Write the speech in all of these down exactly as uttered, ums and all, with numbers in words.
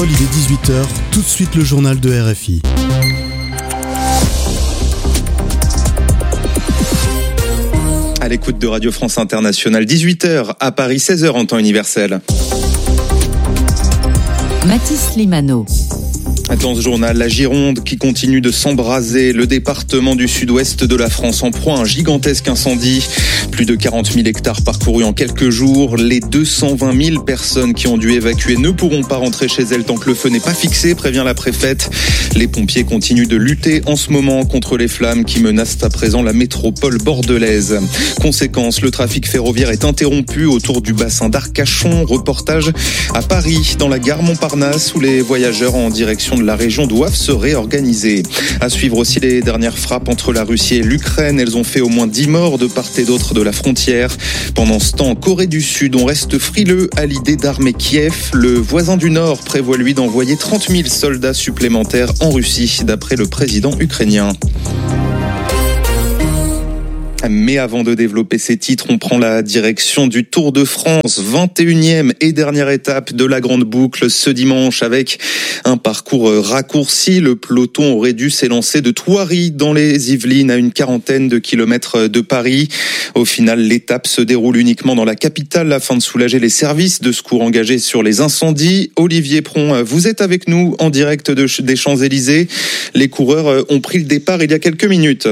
Il est dix-huit heures, tout de suite le journal de R F I. À l'écoute de Radio France Internationale, dix-huit heures à Paris, seize heures en temps universel. Mathis Limano. Dans ce journal, la Gironde qui continue de s'embraser. Le département du sud-ouest de la France en proie à un gigantesque incendie. Plus de quarante mille hectares parcourus en quelques jours. Les deux cent vingt mille personnes qui ont dû évacuer ne pourront pas rentrer chez elles tant que le feu n'est pas fixé, prévient la préfète. Les pompiers continuent de lutter en ce moment contre les flammes qui menacent à présent la métropole bordelaise. Conséquence, le trafic ferroviaire est interrompu autour du bassin d'Arcachon. Reportage à Paris, dans la gare Montparnasse, où les voyageurs en direction de la région doivent se réorganiser. À suivre aussi les dernières frappes entre la Russie et l'Ukraine. Elles ont fait au moins dix morts de part et d'autre de la frontière. Pendant ce temps, en Corée du Sud, on reste frileux à l'idée d'armer Kiev. Le voisin du Nord prévoit lui d'envoyer trente mille soldats supplémentaires en Russie, d'après le président ukrainien. Mais avant de développer ces titres, on prend la direction du Tour de France, vingt et unième et dernière étape de la Grande Boucle ce dimanche avec un parcours raccourci. Le peloton aurait dû s'élancer de Thoiry dans les Yvelines à une quarantaine de kilomètres de Paris. Au final, l'étape se déroule uniquement dans la capitale afin de soulager les services de secours engagés sur les incendies. Olivier Pron, vous êtes avec nous en direct de, des Champs-Élysées. Les coureurs ont pris le départ il y a quelques minutes.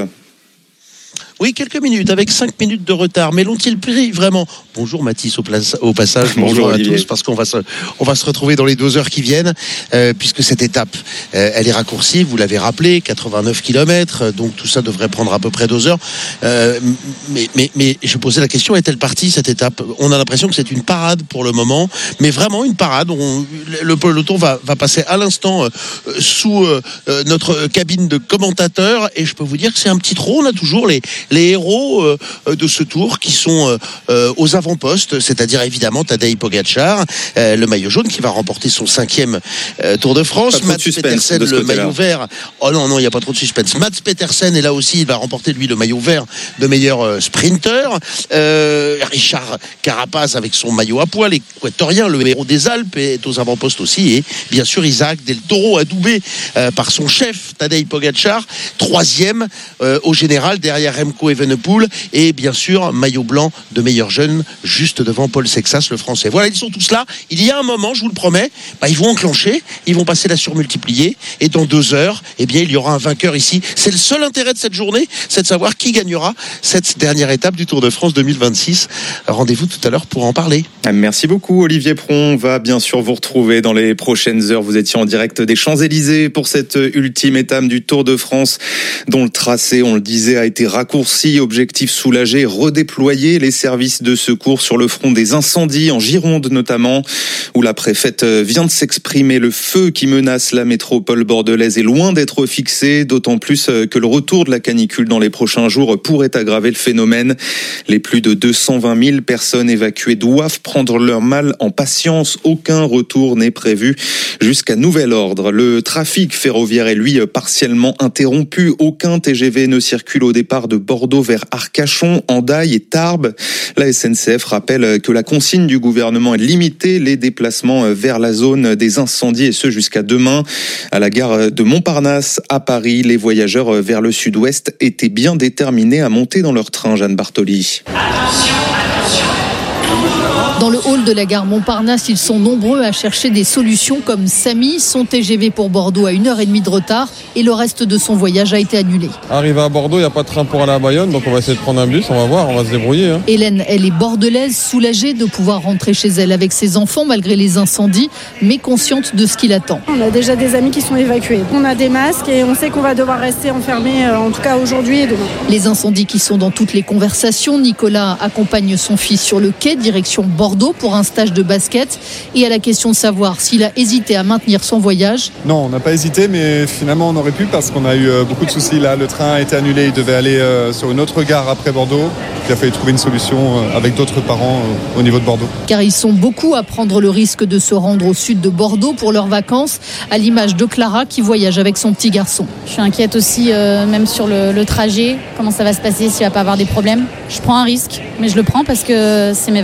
Oui, quelques minutes, avec cinq minutes de retard. Mais l'ont-ils pris vraiment ? Bonjour Mathis au, place, au passage. Bonjour, Bonjour à Olivier. tous, parce qu'on va se, on va se retrouver dans les deux heures qui viennent, euh, puisque cette étape, euh, elle est raccourcie. Vous l'avez rappelé, quatre-vingt-neuf kilomètres, donc tout ça devrait prendre à peu près deux heures. Euh, mais, mais, mais je posais la question, est-elle partie cette étape ? On a l'impression que c'est une parade pour le moment, mais vraiment une parade. On, le peloton va, va passer à l'instant euh, sous euh, notre cabine de commentateurs, et je peux vous dire que c'est un petit trot. On a toujours les les héros euh, de ce tour qui sont euh, aux avant-postes, c'est-à-dire évidemment Tadej Pogačar, euh, le maillot jaune qui va remporter son cinquième euh, Tour de France. Mats Pedersen, le maillot vert. Oh non, non, il n'y a pas trop de suspense. Mats Pedersen est là aussi, il va remporter lui le maillot vert de meilleur euh, sprinter. Euh, Richard Carapaz avec son maillot à poil, équatorien, le héros des Alpes, est aux avant-postes aussi. Et bien sûr, Isaac Del Toro, adoubé euh, par son chef, Tadej Pogačar, troisième euh, au général derrière Remco Evenepoel, et bien sûr maillot blanc de meilleur jeune juste devant Paul Sexas, le français. Voilà, ils sont tous là. Il y a un moment, je vous le promets, bah, ils vont enclencher, ils vont passer la surmultiplier, et dans deux heures, eh bien, il y aura un vainqueur ici. C'est le seul intérêt de cette journée, c'est de savoir qui gagnera cette dernière étape du Tour de France deux mille vingt-six. Rendez-vous tout à l'heure pour en parler. Merci beaucoup Olivier Pron. On va bien sûr vous retrouver dans les prochaines heures. Vous étiez en direct des Champs-Élysées pour cette ultime étape du Tour de France, dont le tracé, on le disait, a été raccourci. Objectif soulager, redéployer les services de secours sur le front des incendies, en Gironde notamment, où la préfète vient de s'exprimer. Le feu qui menace la métropole bordelaise est loin d'être fixé, d'autant plus que le retour de la canicule dans les prochains jours pourrait aggraver le phénomène. Les plus de deux cent vingt mille personnes évacuées doivent prendre leur mal en patience. Aucun retour n'est prévu jusqu'à nouvel ordre. Le trafic ferroviaire est lui partiellement interrompu. Aucun T G V ne circule au départ de Bordeaux vers Arcachon, Hendaye et Tarbes. La S N C F rappelle que la consigne du gouvernement est de limiter les déplacements vers la zone des incendies, et ce jusqu'à demain. À la gare de Montparnasse à Paris, les voyageurs vers le sud-ouest étaient bien déterminés à monter dans leur train. Jeanne Bartoli. Attention, attention. Dans le hall de la gare Montparnasse, ils sont nombreux à chercher des solutions comme Samy. Son T G V pour Bordeaux a une heure et demie de retard et le reste de son voyage a été annulé. Arrivé à Bordeaux, il n'y a pas de train pour aller à Bayonne, donc on va essayer de prendre un bus, on va voir, on va se débrouiller. Hein. Hélène, elle est bordelaise, soulagée de pouvoir rentrer chez elle avec ses enfants malgré les incendies, mais consciente de ce qui l'attend. On a déjà des amis qui sont évacués. On a des masques et on sait qu'on va devoir rester enfermés, en tout cas aujourd'hui et demain. Les incendies qui sont dans toutes les conversations. Nicolas accompagne son fils sur le quai, direction Bordeaux pour un stage de basket. Et à la question de savoir s'il a hésité à maintenir son voyage. Non, on n'a pas hésité, mais finalement on aurait pu parce qu'on a eu beaucoup de soucis là. Le train a été annulé, il devait aller sur une autre gare après Bordeaux. Il a fallu trouver une solution avec d'autres parents au niveau de Bordeaux. Car ils sont beaucoup à prendre le risque de se rendre au sud de Bordeaux pour leurs vacances, à l'image de Clara qui voyage avec son petit garçon. Je suis inquiète aussi, euh, même sur le, le trajet, comment ça va se passer, s'il va pas avoir des problèmes. Je prends un risque, mais je le prends parce que c'est mes vacances.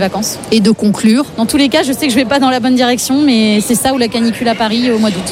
vacances. Et de conclure. Dans tous les cas, je sais que je vais pas dans la bonne direction, mais c'est ça ou la canicule à Paris au mois d'août.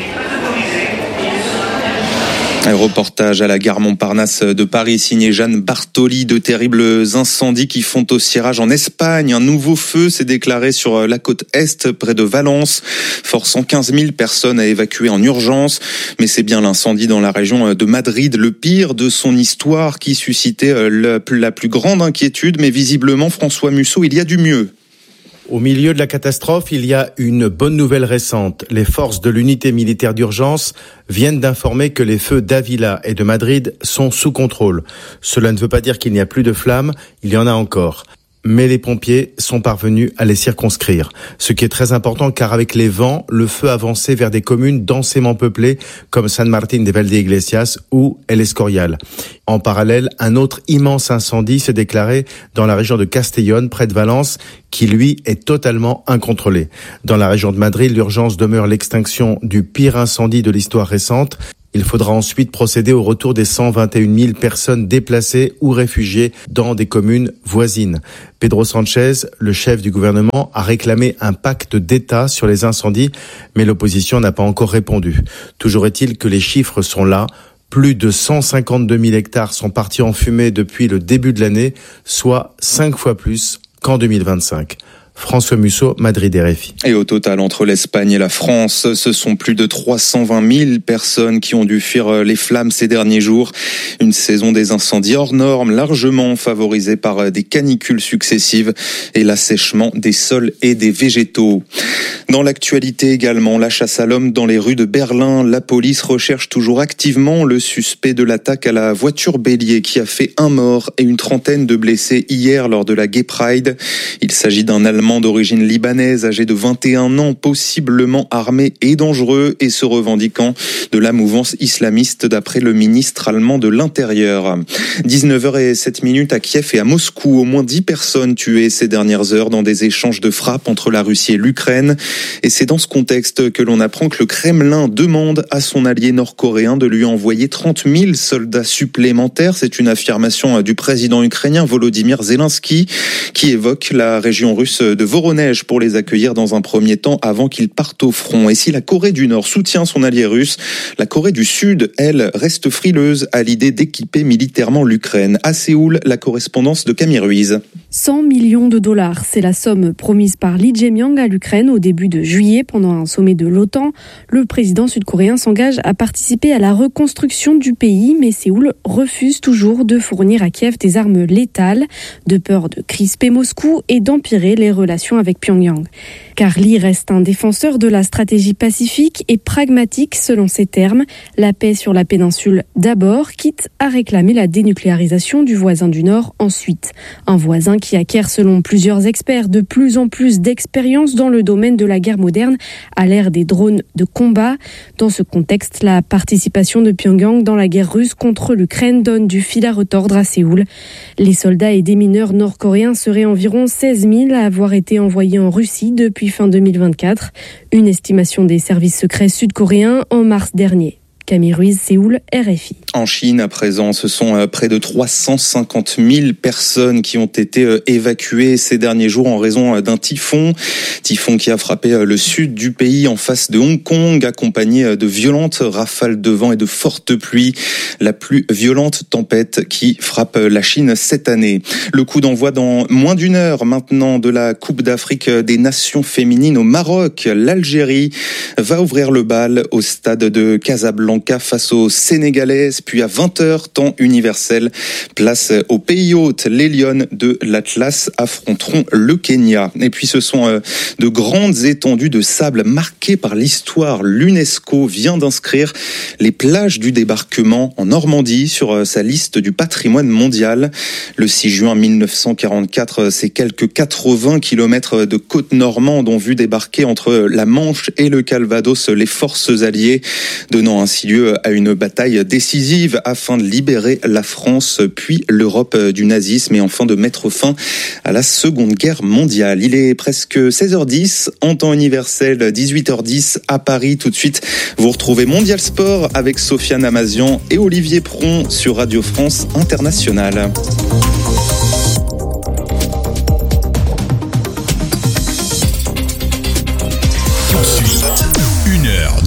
Un reportage à la gare Montparnasse de Paris, signé Jeanne Bartoli. De terribles incendies qui font aussi rage en Espagne. Un nouveau feu s'est déclaré sur la côte est, près de Valence, forçant quinze mille personnes à évacuer en urgence. Mais c'est bien l'incendie dans la région de Madrid, le pire de son histoire, qui suscitait la plus grande inquiétude. Mais visiblement, François Musso, il y a du mieux. Au milieu de la catastrophe, il y a une bonne nouvelle récente. Les forces de l'unité militaire d'urgence viennent d'informer que les feux d'Avila et de Madrid sont sous contrôle. Cela ne veut pas dire qu'il n'y a plus de flammes, il y en a encore. Mais les pompiers sont parvenus à les circonscrire. Ce qui est très important car avec les vents, le feu avançait vers des communes densément peuplées comme San Martín de Valdeiglesias ou El Escorial. En parallèle, un autre immense incendie s'est déclaré dans la région de Castellón, près de Valence, qui lui est totalement incontrôlé. Dans la région de Madrid, l'urgence demeure l'extinction du pire incendie de l'histoire récente. Il faudra ensuite procéder au retour des cent vingt et une mille personnes déplacées ou réfugiées dans des communes voisines. Pedro Sánchez, le chef du gouvernement, a réclamé un pacte d'État sur les incendies, mais l'opposition n'a pas encore répondu. Toujours est-il que les chiffres sont là. Plus de cent cinquante-deux mille hectares sont partis en fumée depuis le début de l'année, soit cinq fois plus qu'en deux mille vingt-cinq. François Musso, Madrid R F I. Et au total, entre l'Espagne et la France, ce sont plus de trois cent vingt mille personnes qui ont dû fuir les flammes ces derniers jours. Une saison des incendies hors normes, largement favorisée par des canicules successives et l'assèchement des sols et des végétaux. Dans l'actualité également, la chasse à l'homme dans les rues de Berlin. La police recherche toujours activement le suspect de l'attaque à la voiture bélier qui a fait un mort et une trentaine de blessés hier lors de la Gay Pride. Il s'agit d'un Allemand d'origine libanaise, âgé de vingt et un ans, possiblement armé et dangereux et se revendiquant de la mouvance islamiste d'après le ministre allemand de l'Intérieur. dix-neuf heures zéro sept à Kiev et à Moscou, au moins dix personnes tuées ces dernières heures dans des échanges de frappes entre la Russie et l'Ukraine. Et c'est dans ce contexte que l'on apprend que le Kremlin demande à son allié nord-coréen de lui envoyer trente mille soldats supplémentaires. C'est une affirmation du président ukrainien Volodymyr Zelensky qui évoque la région russe de Voronezh pour les accueillir dans un premier temps avant qu'ils partent au front. Et si la Corée du Nord soutient son allié russe, la Corée du Sud, elle, reste frileuse à l'idée d'équiper militairement l'Ukraine. À Séoul, la correspondance de Camille Ruiz. cent millions de dollars, c'est la somme promise par Lee Jae-myung à l'Ukraine au début de juillet pendant un sommet de l'OTAN. Le président sud-coréen s'engage à participer à la reconstruction du pays, mais Séoul refuse toujours de fournir à Kiev des armes létales, de peur de crisper Moscou et d'empirer les relations avec Pyongyang. Car Lee reste un défenseur de la stratégie pacifique et pragmatique selon ses termes. La paix sur la péninsule d'abord, quitte à réclamer la dénucléarisation du voisin du Nord ensuite. Un voisin qui acquiert selon plusieurs experts de plus en plus d'expérience dans le domaine de la guerre moderne à l'ère des drones de combat. Dans ce contexte, la participation de Pyongyang dans la guerre russe contre l'Ukraine donne du fil à retordre à Séoul. Les soldats et des mineurs nord-coréens seraient environ seize mille à avoir été envoyés en Russie depuis fin deux mille vingt-quatre. Une estimation des services secrets sud-coréens en mars dernier. Camille Ruiz, Séoul, R F I. En Chine, à présent, ce sont près de trois cent cinquante mille personnes qui ont été évacuées ces derniers jours en raison d'un typhon. Typhon qui a frappé le sud du pays en face de Hong Kong, accompagné de violentes rafales de vent et de fortes pluies. La plus violente tempête qui frappe la Chine cette année. Le coup d'envoi dans moins d'une heure maintenant de la Coupe d'Afrique des Nations féminines au Maroc. L'Algérie va ouvrir le bal au stade de Casablanca face aux Sénégalaises, puis à vingt heures, temps universel, place au pays hôte. Les Lionnes de l'Atlas affronteront le Kenya. Et puis ce sont euh, de grandes étendues de sable marquées par l'histoire. L'UNESCO vient d'inscrire les plages du débarquement en Normandie sur euh, sa liste du patrimoine mondial. Le six juin mille neuf cent quarante-quatre, c'est quelques quatre-vingts kilomètres de côte normande ont vu débarquer entre la Manche et le Calvados les forces alliées, donnant ainsi lieu à une bataille décisive afin de libérer la France puis l'Europe du nazisme et enfin de mettre fin à la Seconde Guerre mondiale. Il est presque seize heures dix en temps universel, dix-huit heures dix à Paris. Tout de suite, vous retrouvez Mondial Sport avec Sofiane Amazian et Olivier Pron sur Radio France Internationale.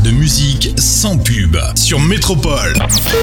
de musique sans pub sur Métropole.